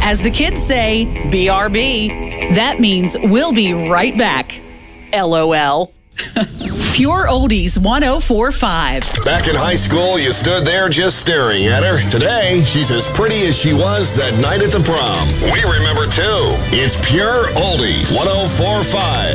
As the kids say, BRB. That means we'll be right back. LOL. Pure Oldies 104.5. Back in high school, you stood there just staring at her. Today, she's as pretty as she was that night at the prom. We remember too. It's Pure Oldies 104.5.